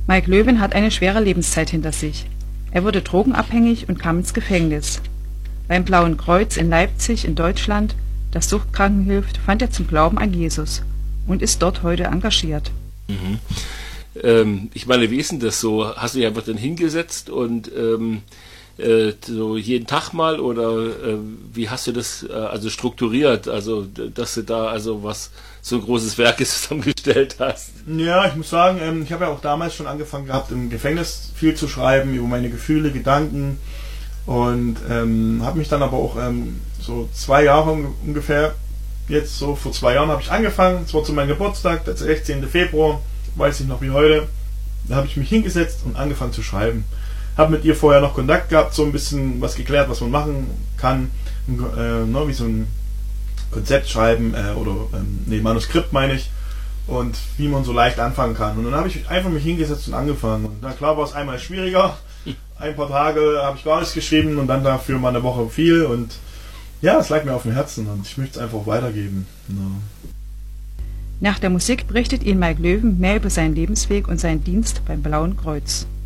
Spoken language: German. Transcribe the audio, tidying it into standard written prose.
Mike Löwen hat eine schwere Lebenszeit hinter sich. Er wurde drogenabhängig und kam ins Gefängnis. Beim Blauen Kreuz in Leipzig in Deutschland, das Suchtkranken hilft, fand er zum Glauben an Jesus und ist dort heute engagiert. Mhm. Ich meine, wie ist denn das so? Hast du dich einfach dann hingesetzt und so jeden Tag mal oder wie hast du das also strukturiert, also dass du da also was so ein großes Werk zusammengestellt hast? Ja, ich muss sagen, ich habe ja auch damals schon angefangen gehabt, im Gefängnis viel zu schreiben über meine Gefühle, Gedanken und habe mich dann aber auch so 2 Jahre ungefähr, jetzt so vor 2 Jahren habe ich angefangen, es war zu meinem Geburtstag, der 16. Februar, weiß ich noch wie heute, da habe ich mich hingesetzt und angefangen zu schreiben. Habe mit ihr vorher noch Kontakt gehabt, so ein bisschen was geklärt, was man machen kann, wie so ein Konzept schreiben Manuskript meine ich, und wie man so leicht anfangen kann. Und dann habe ich einfach mich hingesetzt und angefangen. Und na klar war es einmal schwieriger, ein paar Tage habe ich gar nichts geschrieben und dann dafür mal eine Woche viel und ja, es lag mir auf dem Herzen und ich möchte es einfach weitergeben. Ja. Nach der Musik berichtet Ihnen Mike Löwen mehr über seinen Lebensweg und seinen Dienst beim Blauen Kreuz.